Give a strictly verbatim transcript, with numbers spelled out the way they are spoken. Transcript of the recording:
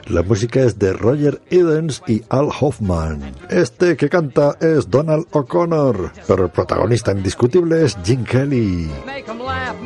La música es de Roger Edens y Al Hoffman. Este que canta es Donald O'Connor, pero el protagonista indiscutible es Gene Kelly.